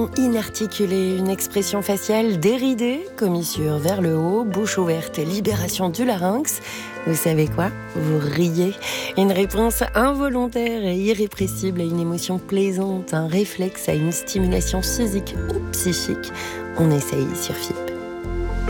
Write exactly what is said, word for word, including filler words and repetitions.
ton inarticulé, une expression faciale déridée, commissure vers le haut, bouche ouverte, libération du larynx. Vous savez quoi ? Vous riez. Une réponse involontaire et irrépressible à une émotion plaisante, un réflexe à une stimulation physique ou psychique. On essaye sur F I.